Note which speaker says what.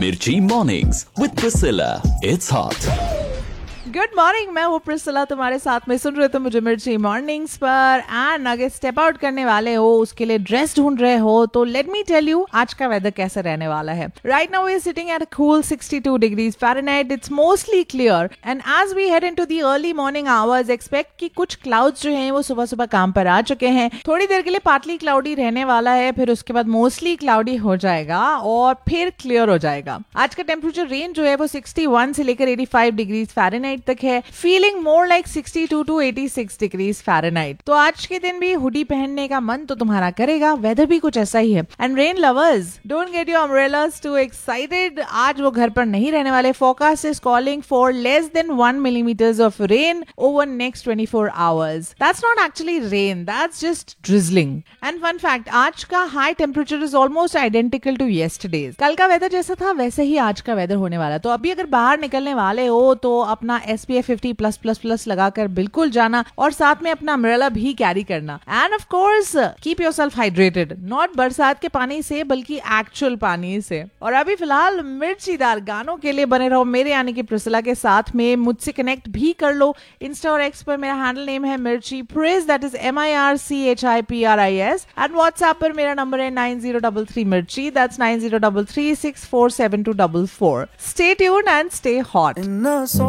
Speaker 1: Mirchi Mornings with Priscilla. It's hot.
Speaker 2: Good morning, मैं वो प्रिस्सिला तुम्हारे साथ में सुन रहे हो मुझे मिर्ची मॉर्निंग्स पर। एंड अगर स्टेप आउट करने वाले हो, उसके लिए ड्रेस ढूंढ रहे हो, तो लेट मी टेल यू आज का वेदर कैसा रहने वाला है। Right now we are sitting at a cool 62 degrees Fahrenheit. It's mostly clear and as we head into the early morning hours expect कि कुछ क्लाउड्स जो हैं वो सुबह सुबह काम पर आ चुके हैं। थोड़ी देर के लिए पार्टली क्लाउडी रहने वाला है, फिर उसके बाद मोस्टली क्लाउडी हो जाएगा और फिर क्लियर हो जाएगा। आज का टेम्परेचर रेंज जो है वो 61 से लेकर 85 डिग्रीज फ़ारेनहाइट तक है। Feeling more like 62 to 86 degrees Fahrenheit. तो आज के दिन भी हुडी पहनने का मन तो तुम्हारा करेगा। वेदर भी कुछ ऐसा ही है। And rain lovers, don't get your umbrellas to excited. आज वो घर पर नहीं रहने वाले। Forecast is calling for less than 1 millimeters of rain over next 24 hours. That's not actually rain, that's just drizzling. And fun fact, आज का high temperature is almost identical to yesterday's. कल का वेदर जैसा था वैसे ही आज का वेदर होने वाला। तो अभी अगर बाहर निकलने वाले हो तो अपना SPF 50+++ लगाकर बिल्कुल जाना और साथ में अपना अम्ब्रेला भी कैरी करना। End of course keep yourself hydrated, not बरसात के पानी से बल्कि एक्चुअल पानी से। और अभी फिलहाल मिर्चीदार गानों के लिए बने रहो मेरे यानी कि प्रिस्सिला के साथ में। मुझसे कनेक्ट भी कर लो। इंस्टा और एक्स पर मेरा हैंडल नेम है मिर्ची प्रिस, that is MIRCHIPRIS। And WhatsApp पर मेरा नंबर है 9033 मिर्ची, that's 9033647244। Stay tuned and stay hot.